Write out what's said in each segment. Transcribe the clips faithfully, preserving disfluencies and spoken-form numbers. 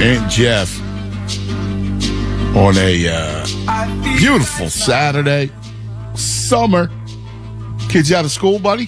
and Jeff on a uh, beautiful Saturday. Summer. Kids out of school, buddy?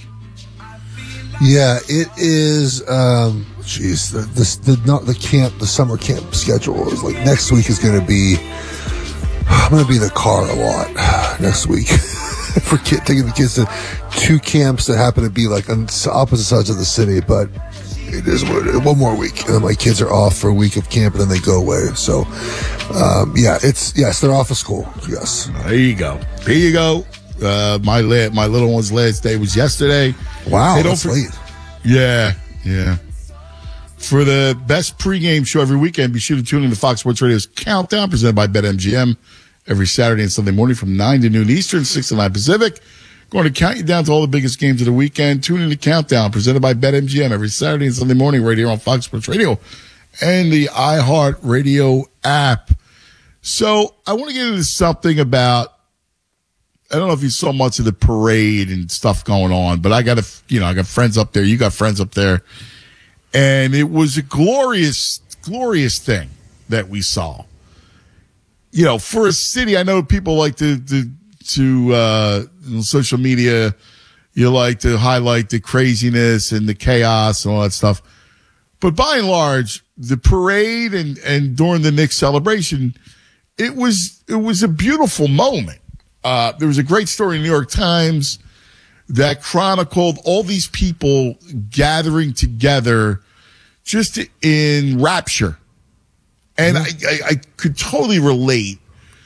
Yeah, it is. Um, geez, the, the, the, not the camp, the summer camp schedule is like next week is going to be. I'm going to be in the car a lot next week for kid, taking the kids to two camps that happen to be like on opposite sides of the city, but it is one more week, and then my kids are off for a week of camp, and then they go away. So, um, yeah, it's yes, they're off of school. Yes, there you go. Here you go. Uh, my la- my little one's last day was yesterday. Wow, hey, that's for- late. Yeah, yeah. For the best pregame show every weekend, be sure to tune in to Fox Sports Radio's Countdown, presented by BetMGM, every Saturday and Sunday morning from nine to noon Eastern, six to nine Pacific. Going to count you down to all the biggest games of the weekend. Tune in to Countdown, presented by BetMGM, every Saturday and Sunday morning right here on Fox Sports Radio and the iHeart Radio app. So I want to get into something about, I don't know if you saw much of the parade and stuff going on, but I got a, you know, I got friends up there. You got friends up there. And it was a glorious, glorious thing that we saw. You know, for a city, I know people like to, to, to, uh, on social media, you like to highlight the craziness and the chaos and all that stuff. But by and large, the parade and, and during the Knicks celebration, it was, it was a beautiful moment. Uh, there was a great story in the New York Times that chronicled all these people gathering together just in rapture. And I, I, I could totally relate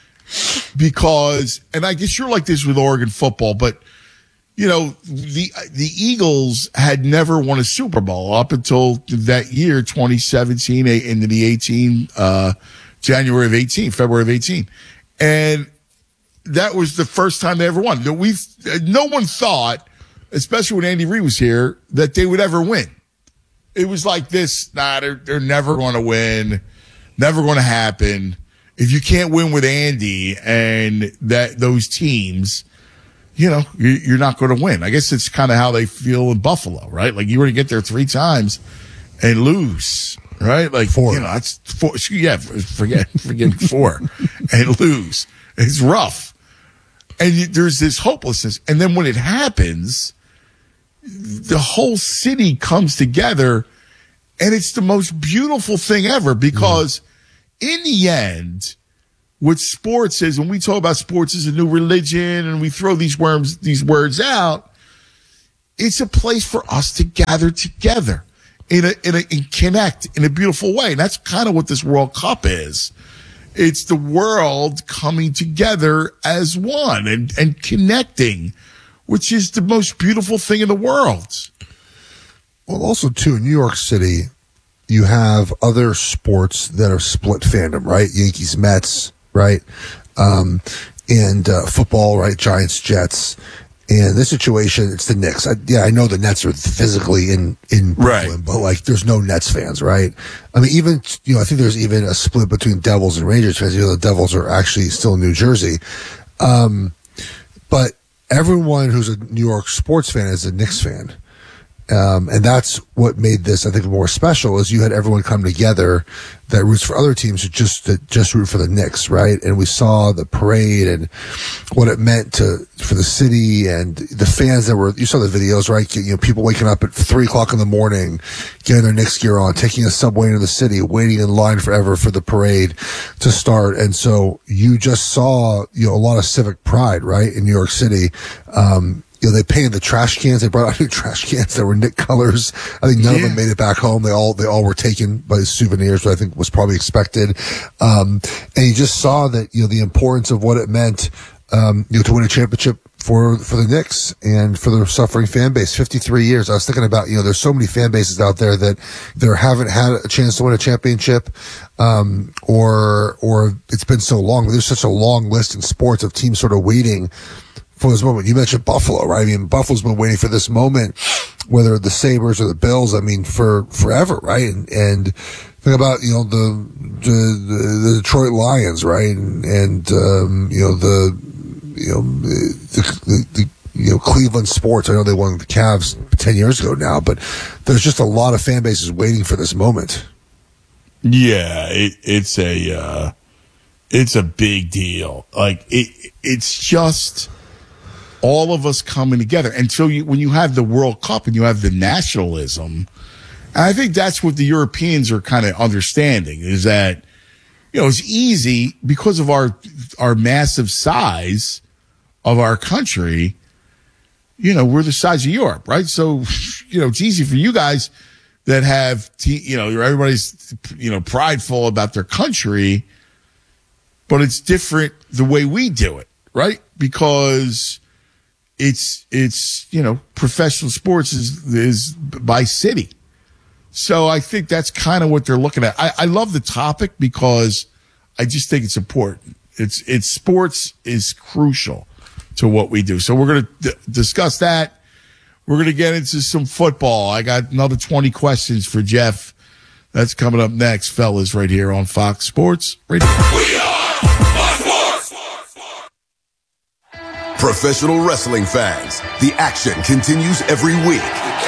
because, and I guess you're like this with Oregon football, but, you know, the the Eagles had never won a Super Bowl up until that year, twenty seventeen, into the eighteen, uh, January of eighteen, February of eighteen. And that was the first time they ever won. We, no one thought, especially when Andy Reid was here, that they would ever win. It was like this, nah, they're, they're never going to win, never going to happen. If you can't win with Andy and that those teams, you know, you're not going to win. I guess it's kind of how they feel in Buffalo, right? Like you were to get there three times and lose, right? Like four. You know, that's four. Yeah, forget, forget four and lose. It's rough. And you, there's this hopelessness. And then when it happens, the whole city comes together, and it's the most beautiful thing ever because mm. in the end, what sports is, when we talk about sports as a new religion and we throw these worms, these words out, it's a place for us to gather together in a, in a, and connect in a beautiful way. And that's kind of what this World Cup is. It's the world coming together as one and, and connecting, which is the most beautiful thing in the world. Well, also, too, in New York City, you have other sports that are split fandom, right? Yankees, Mets, right? Um, and uh, football, right? Giants, Jets. And this situation, it's the Knicks. I, yeah, I know the Nets are physically in, in Brooklyn, right. But, like, there's no Nets fans, right? I mean, even, you know, I think there's even a split between Devils and Rangers fans. You know, the Devils are actually still in New Jersey. Um, but everyone who's a New York sports fan is a Knicks fan. Um, and that's what made this, I think, more special is you had everyone come together that roots for other teams to just, that just root for the Knicks, right? And we saw the parade and what it meant to, for the city and the fans that were, you saw the videos, right? You know, people waking up at three o'clock in the morning, getting their Knicks gear on, taking a subway into the city, waiting in line forever for the parade to start. And so you just saw, you know, a lot of civic pride, right? In New York City. Um, You know, they painted the trash cans. They brought out new trash cans that were Knick colors. I think none yeah. of them made it back home. They all, they all were taken by souvenirs, which I think was probably expected. Um, and you just saw that, you know, the importance of what it meant, um, you know, to win a championship for, for the Knicks and for the suffering fan base. fifty-three years. I was thinking about, you know, there's so many fan bases out there that there haven't had a chance to win a championship, um, or, or it's been so long. There's such a long list in sports of teams sort of waiting for this moment. You mentioned Buffalo, right? I mean, Buffalo's been waiting for this moment, whether the Sabres or the Bills, I mean, for forever, right? And, and think about, you know, the, the, the Detroit Lions, right? And, and, um, you know, the, you know, the, the, the, you know, Cleveland sports. I know they won the Cavs ten years ago now, but there's just a lot of fan bases waiting for this moment. Yeah, it, it's a uh, it's a big deal. Like it, it's just all of us coming together. And so you, when you have the World Cup and you have the nationalism, and I think that's what the Europeans are kind of understanding is that, you know, it's easy because of our our massive size of our country. You know, we're the size of Europe, right? So, you know, it's easy for you guys that have, te- you know, everybody's, you know, prideful about their country, but it's different the way we do it, right? Because it's, it's, you know, professional sports is, is by city. So I think that's kind of what they're looking at. I, I love the topic because I just think it's important. It's, it's sports is crucial to what we do. So we're going to d- discuss that. We're going to get into some football. I got another twenty questions for Jeff. That's coming up next, fellas, right here on Fox Sports Radio. We are Fox Sports! Professional wrestling fans, the action continues every week.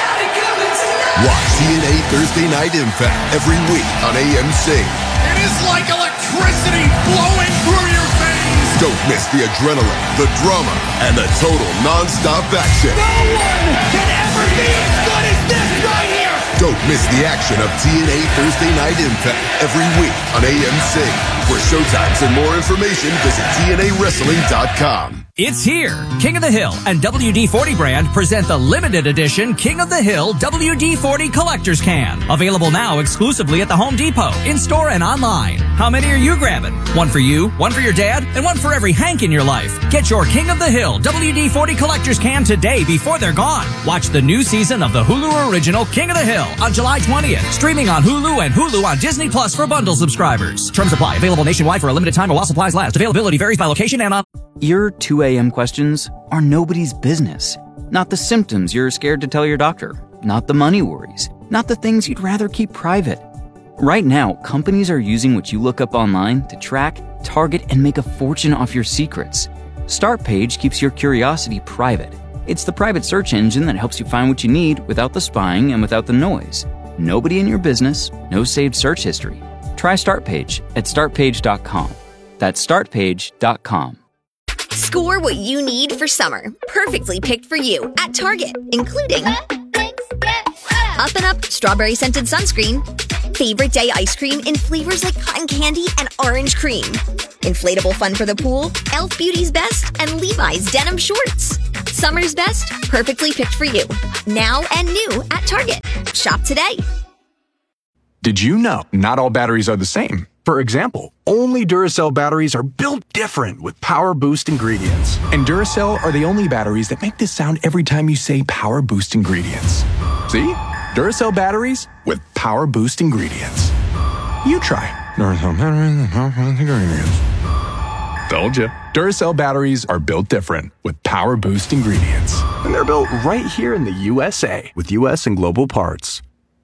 Watch T N A Thursday Night Impact every week on A M C. It is like electricity flowing through your veins. Don't miss the adrenaline, the drama, and the total non-stop action. No one can ever be as good as this right here. Don't miss the action of T N A Thursday Night Impact every week on A M C. For showtimes and more information, visit T N A wrestling dot com. It's here. King of the Hill and W D forty brand present the limited edition King of the Hill W D forty Collector's Can. Available now exclusively at the Home Depot, in-store and online. How many are you grabbing? One for you, one for your dad, and one for every Hank in your life. Get your King of the Hill W D forty Collector's Can today before they're gone. Watch the new season of the Hulu original King of the Hill on July twentieth. Streaming on Hulu and Hulu on Disney Plus for bundle subscribers. Terms apply. Available nationwide for a limited time while supplies last. Availability varies by location and on... Your two a.m. questions are nobody's business. Not the symptoms you're scared to tell your doctor. Not the money worries. Not the things you'd rather keep private. Right now, companies are using what you look up online to track, target, and make a fortune off your secrets. StartPage keeps your curiosity private. It's the private search engine that helps you find what you need without the spying and without the noise. Nobody in your business, no saved search history. Try StartPage at start page dot com. That's start page dot com. Score what you need for summer. Perfectly picked for you at Target, including Up and Up strawberry scented sunscreen, favorite day ice cream in flavors like cotton candy and orange cream, inflatable fun for the pool, Elf Beauty's Best, and Levi's denim shorts. Summer's best, perfectly picked for you. Now and new at Target. Shop today. Did you know not all batteries are the same? For example, only Duracell batteries are built different with Power Boost ingredients. And Duracell are the only batteries that make this sound every time you say Power Boost ingredients. See? Duracell batteries with Power Boost ingredients. You try. Duracell batteries with Power Boost ingredients. Told you. Duracell batteries are built different with Power Boost ingredients. And they're built right here in the U S A with U S and global parts.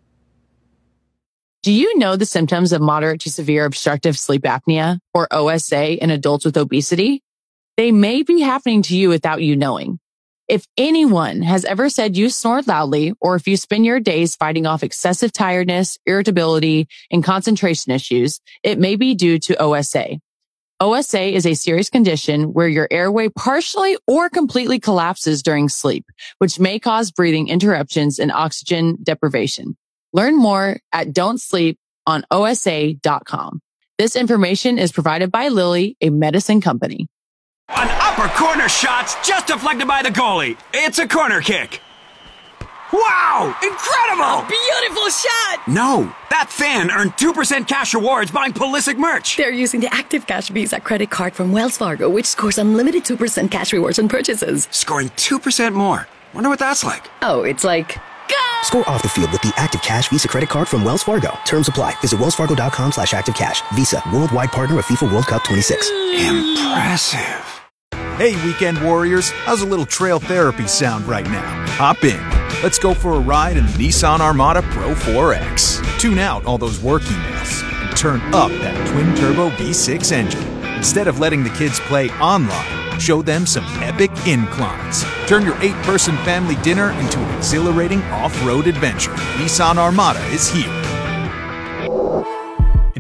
Do you know the symptoms of moderate to severe obstructive sleep apnea, or O S A, in adults with obesity? They may be happening to you without you knowing. If anyone has ever said you snore loudly, or if you spend your days fighting off excessive tiredness, irritability, and concentration issues, it may be due to O S A. O S A is a serious condition where your airway partially or completely collapses during sleep, which may cause breathing interruptions and oxygen deprivation. Learn more at don't sleep on O S A dot com. This information is provided by Lilly, a medicine company. An upper corner shot's just deflected by the goalie. It's a corner kick. Wow! Incredible! A beautiful shot! No, that fan earned two percent cash rewards buying Pulisic merch. They're using the Active Cash Visa credit card from Wells Fargo, which scores unlimited two percent cash rewards on purchases. Scoring two percent more. Wonder what that's like. Oh, it's like... Go! Score off the field with the Active Cash Visa credit card from Wells Fargo. Terms apply. Visit wells fargo dot com slash active cash. Visa, worldwide partner of FIFA World Cup twenty-six. Impressive. Hey, weekend warriors. How's a little trail therapy sound right now? Hop in. Let's go for a ride in the Nissan Armada Pro four X. Tune out all those work emails and turn up that twin-turbo V six engine. Instead of letting the kids play online, show them some epic inclines. Turn your eight-person family dinner into an exhilarating off-road adventure. Nissan Armada is here.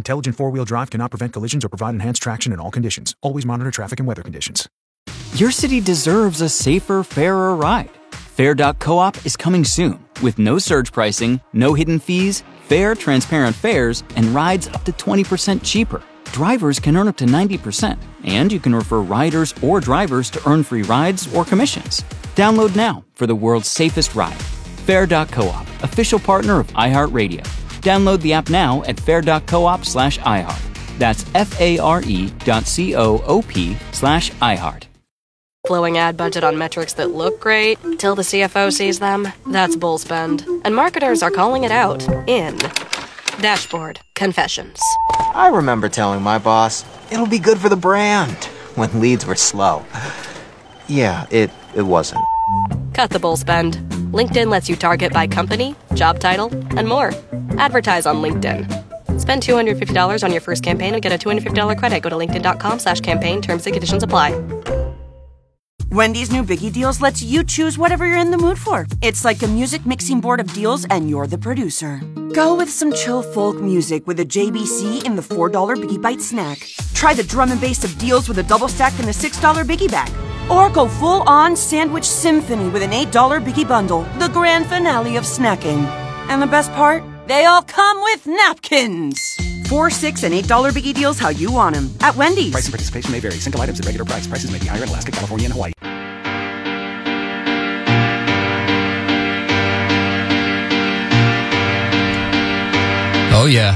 Intelligent four-wheel drive cannot prevent collisions or provide enhanced traction in all conditions. Always monitor traffic and weather conditions. Your city deserves a safer, fairer ride. Fair dot coop is coming soon with no surge pricing, no hidden fees, fair, transparent fares, and rides up to twenty percent cheaper. Drivers can earn up to ninety percent, and you can refer riders or drivers to earn free rides or commissions. Download now for the world's safest ride. Fair dot coop, official partner of iHeartRadio. Download the app now at fair dot coop slash iHeart. That's F-A-R-E dot C-O-O-P slash iHeart. Flowing ad budget on metrics that look great till the C F O sees them. That's bull spend. And marketers are calling it out in Dashboard Confessions. I remember telling my boss, it'll be good for the brand, when leads were slow. Yeah, it, it wasn't. Cut the bull spend. LinkedIn lets you target by company, job title, and more. Advertise on LinkedIn. Spend two hundred fifty dollars on your first campaign and get a two hundred fifty dollars credit. Go to linkedin.com slash campaign. Terms and conditions apply. Wendy's new Biggie Deals lets you choose whatever you're in the mood for. It's like a music mixing board of deals, and you're the producer. Go with some chill folk music with a J B C in the four dollar Biggie Bite snack. Try the drum and bass of deals with a double stack in the six dollar Biggie Bag. Or go full-on sandwich symphony with an eight dollar Biggie Bundle, the grand finale of snacking. And the best part? They all come with napkins. Four, six, and eight dollar Biggie Deals how you want them at Wendy's. Price and participation may vary. Single items at regular price. Prices may be higher in Alaska, California, and Hawaii. Oh, yeah.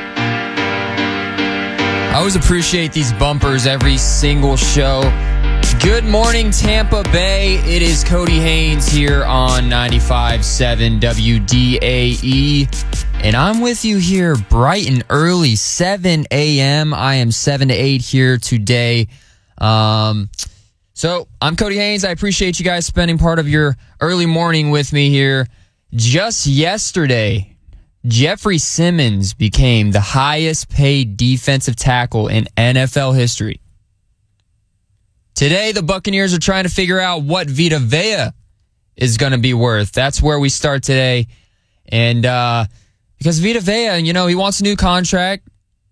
I always appreciate these bumpers every single show. Good morning, Tampa Bay. It is Cody Haynes here on ninety-five point seven W D A E. And I'm with you here bright and early, seven a.m. I am seven to eight here today. Um, so I'm Cody Haynes. I appreciate you guys spending part of your early morning with me here. Just yesterday, Jeffrey Simmons became the highest paid defensive tackle in N F L history. Today, the Buccaneers are trying to figure out what Vita Vea is going to be worth. That's where we start today. And uh, because Vita Vea, you know, he wants a new contract.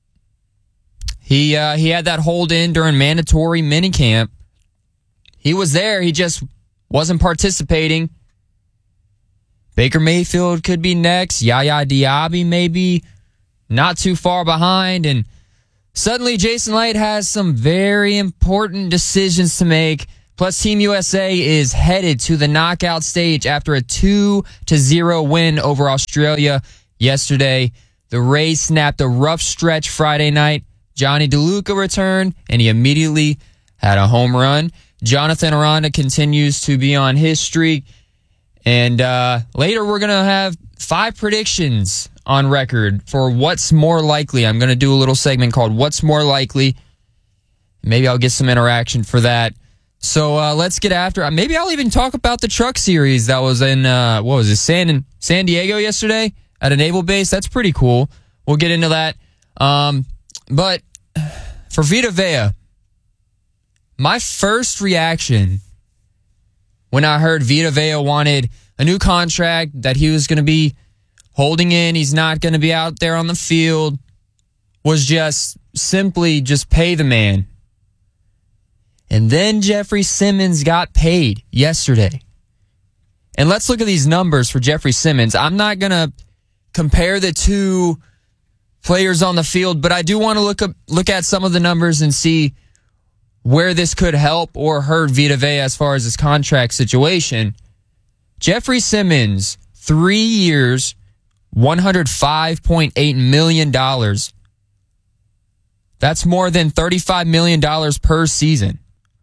He uh, he had that hold in during mandatory minicamp. He was there. He just wasn't participating. Baker Mayfield could be next. Yaya Diaby maybe not too far behind. And suddenly Jason Light has some very important decisions to make. Plus, Team U S A is headed to the knockout stage after a two to zero win over Australia yesterday. The Rays snapped a rough stretch Friday night. Johnny DeLuca returned, and he immediately had a home run. Jonathan Aranda continues to be on his streak. And uh, later we're going to have five predictions on record for what's more likely. I'm going to do a little segment called What's More Likely. Maybe I'll get some interaction for that. So uh, let's get after it. Maybe I'll even talk about the truck series that was in, uh, what was it, San, San Diego yesterday at a naval base. That's pretty cool. We'll get into that. Um, but for Vita Vea, my first reaction when I heard Vita Vea wanted a new contract, that he was going to be holding in, he's not going to be out there on the field, was just simply just pay the man. And then Jeffrey Simmons got paid yesterday. And let's look at these numbers for Jeffrey Simmons. I'm not going to compare the two players on the field, but I do want to look up, look at some of the numbers and see where this could help or hurt Vita Vea as far as his contract situation. Jeffrey Simmons, three years, one hundred five point eight million dollars. That's more than thirty-five million dollars per season.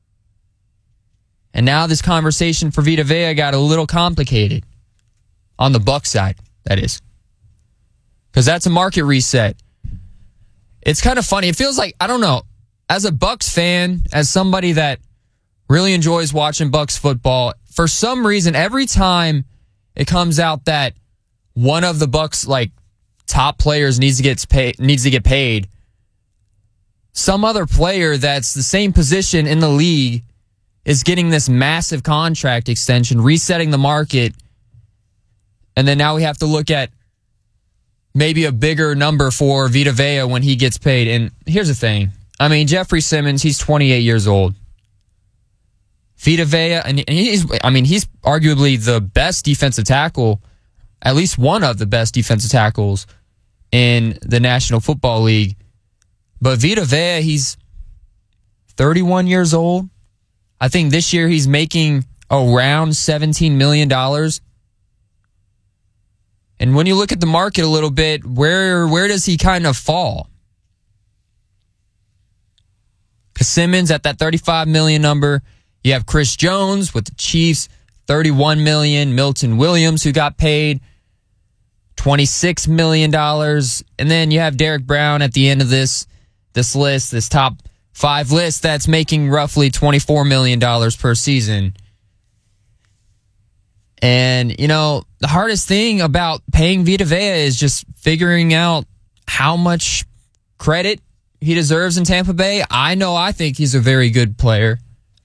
And now this conversation for Vita Vea got a little complicated. On the Bucs side, that is. Because that's a market reset. It's kind of funny. It feels like, I don't know, as a Bucs fan, as somebody that really enjoys watching Bucs football, for some reason, every time it comes out that one of the Bucs like top players needs to get paid, needs to get paid, some other player that's the same position in the league is getting this massive contract extension, resetting the market, and then now we have to look at maybe a bigger number for Vita Vea when he gets paid. And here's the thing. I mean, Jeffrey Simmons, he's twenty-eight years old. Vita Vea, and he's, I mean, he's arguably the best defensive tackle, at least one of the best defensive tackles in the National Football League. But Vita Vea, he's thirty-one years old. I think this year he's making around seventeen million dollars. And when you look at the market a little bit, where where does he kind of fall? Because Simmons at that thirty-five million dollars number. You have Chris Jones with the Chiefs, thirty-one million dollars. Milton Williams, who got paid twenty-six million dollars. And then you have Derek Brown at the end of this, this list, this top five list, that's making roughly twenty-four million dollars per season. And, you know, the hardest thing about paying Vita Vea is just figuring out how much credit he deserves in Tampa Bay. I know I think he's a very good player.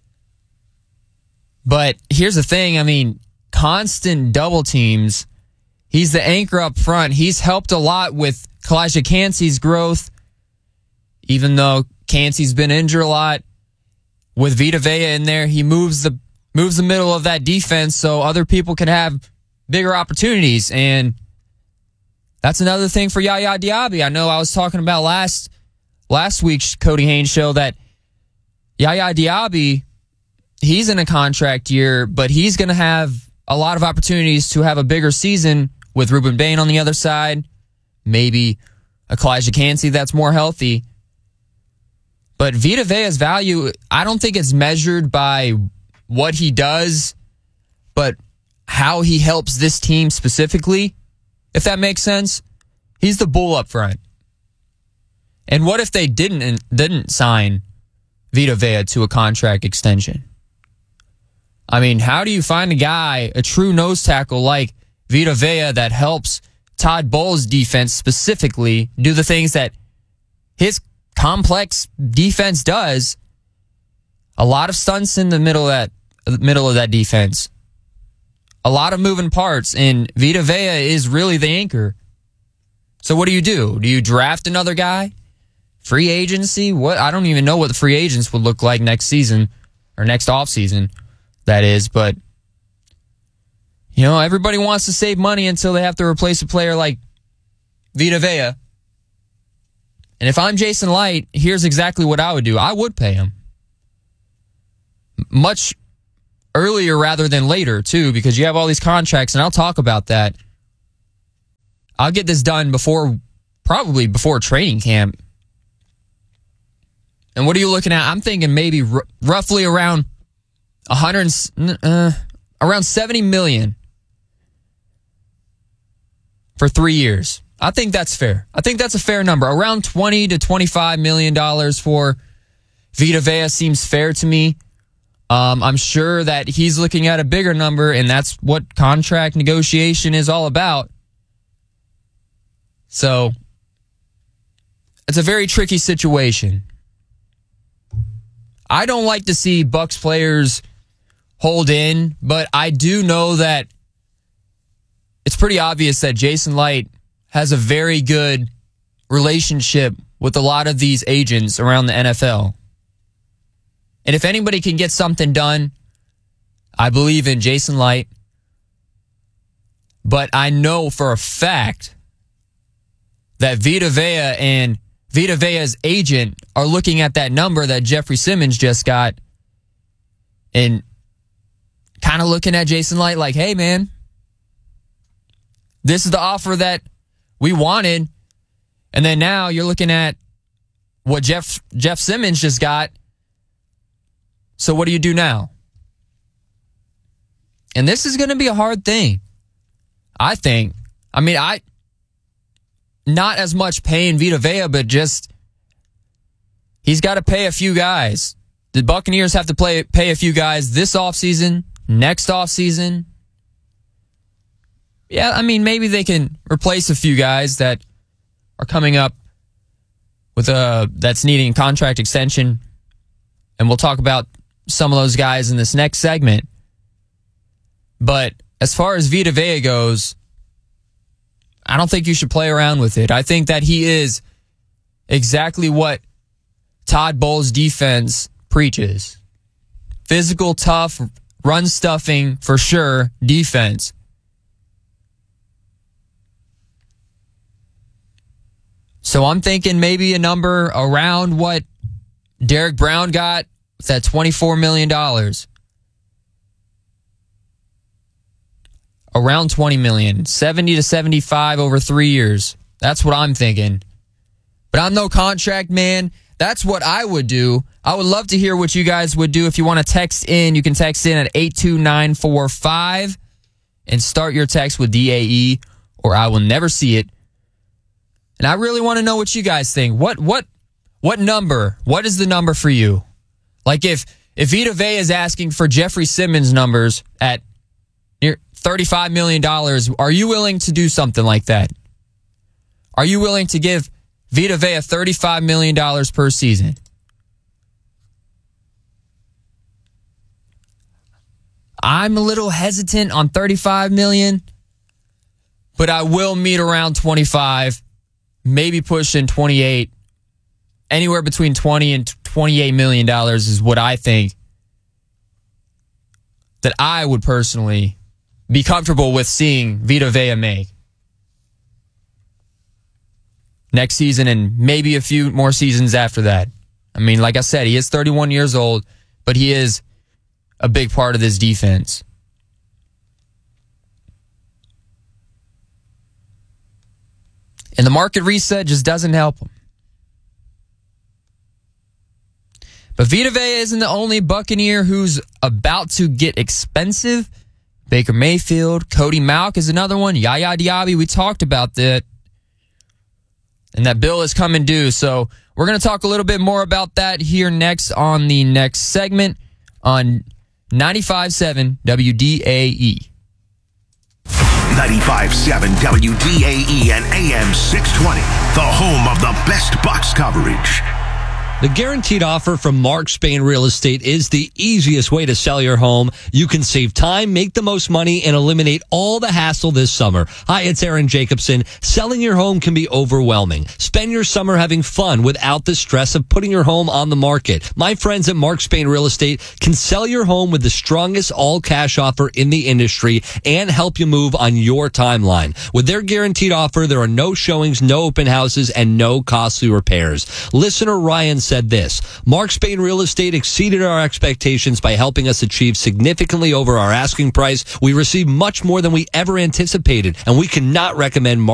But here's the thing. I mean, constant double teams. He's the anchor up front. He's helped a lot with Kalijah Cansey's growth, even though Cansey's been injured a lot. With Vita Vea in there, he moves the moves the middle of that defense so other people can have bigger opportunities. And that's another thing for Yaya Diaby. I know I was talking about last last week's Cody Haynes show that Yaya Diaby, he's in a contract year, but he's going to have a lot of opportunities to have a bigger season with Ruben Bain on the other side, maybe a Kalijah Cansey that's more healthy. But Vita Vea's value, I don't think it's measured by what he does, but how he helps this team specifically, if that makes sense. He's the bull up front. And what if they didn't didn't sign Vita Vea to a contract extension? I mean, how do you find a guy, a true nose tackle like Vita Vea that helps Todd Bowles' defense specifically do the things that his complex defense does? A lot of stunts in the middle of that middle of that defense. A lot of moving parts, and Vita Vea is really the anchor. So what do you do? Do you draft another guy? Free agency? What? I don't even know what the free agents would look like next season or next offseason, that is. But, you know, everybody wants to save money until they have to replace a player like Vita Vea. And if I'm Jason Light, here's exactly what I would do. I would pay him. Much earlier rather than later, too, because you have all these contracts, and I'll talk about that. I'll get this done before, probably before training camp. And what are you looking at? I'm thinking maybe r- roughly around one hundred, uh, around seventy million for three years. I think that's fair. I think that's a fair number. Around twenty to twenty-five million dollars for Vita Vea seems fair to me. Um, I'm sure that he's looking at a bigger number, and that's what contract negotiation is all about. So it's a very tricky situation. I don't like to see Bucs players hold in, but I do know that it's pretty obvious that Jason Light has a very good relationship with a lot of these agents around the N F L. And if anybody can get something done, I believe in Jason Light. But I know for a fact that Vita Vea and Vita Vea's agent are looking at that number that Jeffrey Simmons just got and kind of looking at Jason Light like, hey, man, this is the offer that we wanted. And then now you're looking at what Jeff Jeff Simmons just got. So what do you do now? And this is going to be a hard thing, I think. I mean, I... Not as much paying Vita Vea, but just he's got to pay a few guys. The Buccaneers have to play, pay a few guys this offseason, next offseason. Yeah, I mean, maybe they can replace a few guys that are coming up with a that's needing a contract extension. And we'll talk about some of those guys in this next segment. But as far as Vita Vea goes, I don't think you should play around with it. I think that he is exactly what Todd Bowles' defense preaches. Physical, tough, run stuffing, for sure, defense. So I'm thinking maybe a number around what Derek Brown got with that twenty-four million dollars. Around twenty million dollars. seventy to seventy-five over three years. That's what I'm thinking. But I'm no contract man. That's what I would do. I would love to hear what you guys would do. If you want to text in, you can text in at eight two nine four five and start your text with D A E, or I will never see it. And I really want to know what you guys think. What what what number? What is the number for you? Like if if Vita Vea is asking for Jeffrey Simmons numbers at near thirty-five million dollars, are you willing to do something like that? Are you willing to give Vita Vea thirty-five million dollars per season? I'm a little hesitant on thirty-five million dollars, but I will meet around twenty-five, maybe pushing twenty-eight. Anywhere between twenty and twenty-eight million dollars is what I think that I would personally be comfortable with seeing Vita Vea make next season and maybe a few more seasons after that. I mean, like I said, he is thirty-one years old, but he is a big part of this defense. And the market reset just doesn't help him. But Vita Vea isn't the only Buccaneer who's about to get expensive. Baker Mayfield, Cody Mauch is another one. Yaya Diaby, we talked about that. And that bill is coming due. So we're going to talk a little bit more about that here next on the next segment on ninety-five point seven W D A E. ninety-five point seven W D A E and A M six twenty, the home of the best Bucs coverage. The Guaranteed Offer from Mark Spain Real Estate is the easiest way to sell your home. You can save time, make the most money, and eliminate all the hassle this summer. Hi, it's Aaron Jacobson. Selling your home can be overwhelming. Spend your summer having fun without the stress of putting your home on the market. My friends at Mark Spain Real Estate can sell your home with the strongest all-cash offer in the industry and help you move on your timeline. With their Guaranteed Offer, there are no showings, no open houses, and no costly repairs. Listener Ryan said this: Mark Spain Real Estate exceeded our expectations by helping us achieve significantly over our asking price. We received much more than we ever anticipated, and we cannot recommend Mark